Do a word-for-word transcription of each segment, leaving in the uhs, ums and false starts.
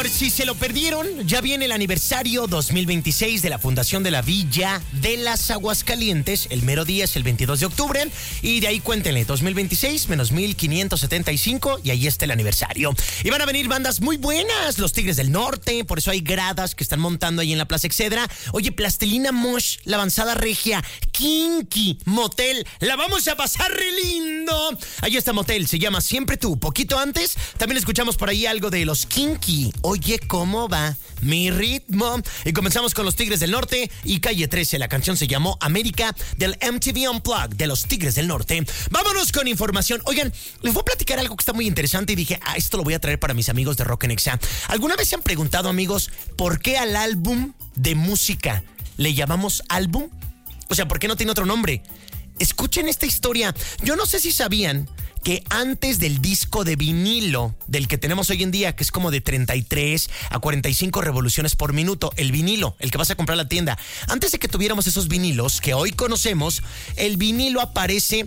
por si se lo perdieron, ya viene el aniversario dos mil veintiséis de la Fundación de la Villa de las Aguascalientes. El mero día es el veintidós de octubre. Y de ahí cuéntenle, dos mil veintiséis menos mil quinientos setenta y cinco. Y ahí está el aniversario. Y van a venir bandas muy buenas. Los Tigres del Norte. Por eso hay gradas que están montando ahí en la Plaza Excedra. Oye, Plastilina Mosh, La Avanzada Regia, Kinky, Motel. La vamos a pasar re lindo. Ahí está Motel, se llama Siempre Tú. Poquito antes, también escuchamos por ahí algo de los Kinky. Oye, ¿cómo va mi ritmo? Y comenzamos con los Tigres del Norte y Calle trece. La canción se llamó América, del M T V Unplugged de los Tigres del Norte. Vámonos con información. Oigan, les voy a platicar algo que está muy interesante y dije, ah, esto lo voy a traer para mis amigos de Rock en Exa. ¿Alguna vez se han preguntado, amigos, por qué al álbum de música le llamamos álbum? O sea, ¿por qué no tiene otro nombre? Escuchen esta historia. Yo no sé si sabían que antes del disco de vinilo del que tenemos hoy en día, que es como de treinta y tres a cuarenta y cinco revoluciones por minuto, el vinilo, el que vas a comprar a la tienda, antes de que tuviéramos esos vinilos que hoy conocemos, el vinilo aparece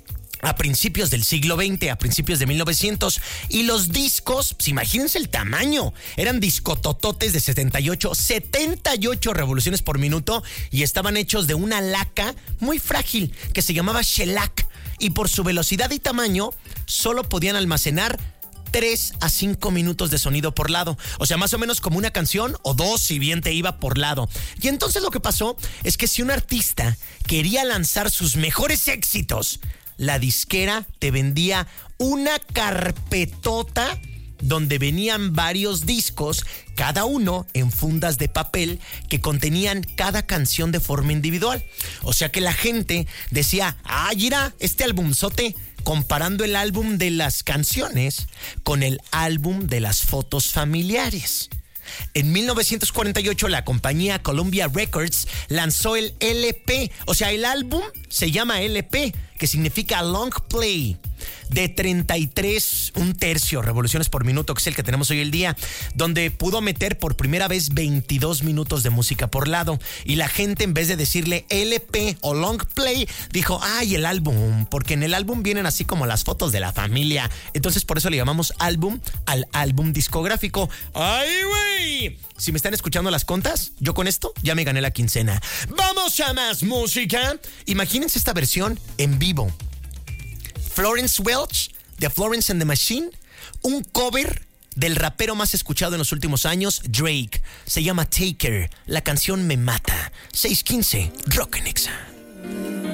a principios del siglo veinte, a principios de mil novecientos, y los discos, pues imagínense el tamaño, eran discotototes de setenta y ocho, setenta y ocho revoluciones por minuto y estaban hechos de una laca muy frágil que se llamaba shellac, y por su velocidad y tamaño solo podían almacenar tres a cinco minutos de sonido por lado. O sea, más o menos como una canción o dos si bien te iba por lado. Y entonces lo que pasó es que si un artista quería lanzar sus mejores éxitos, la disquera te vendía una carpetota donde venían varios discos, cada uno en fundas de papel que contenían cada canción de forma individual. O sea que la gente decía, ah, mira, este albumzote, comparando el álbum de las canciones con el álbum de las fotos familiares. En mil novecientos cuarenta y ocho la compañía Columbia Records lanzó el L P, o sea, el álbum se llama L P, que significa Long Play, de treinta y tres, un tercio revoluciones por minuto, que es el que tenemos hoy el día, donde pudo meter por primera vez veintidós minutos de música por lado, y la gente, en vez de decirle L P o Long Play, dijo, ay, el álbum, porque en el álbum vienen así como las fotos de la familia, entonces por eso le llamamos álbum al álbum discográfico. ¡Ay, güey! Si me están escuchando las contas, yo con esto ya me gané la quincena. ¡Vamos a más música! Imagínense esta versión en vivo. Florence Welch, de Florence and the Machine, un cover del rapero más escuchado en los últimos años, Drake. Se llama Taker. La canción Me Mata. seis quince, Rock en Exa.